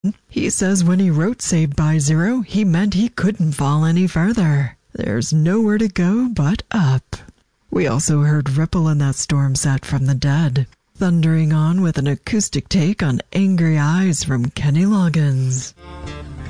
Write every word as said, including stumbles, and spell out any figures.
He says when he wrote Saved by Zero, he meant he couldn't fall any further. There's nowhere to go but up. We also heard Ripple in That Storm set from The Dead, thundering on with an acoustic take on Angry Eyes from Kenny Loggins.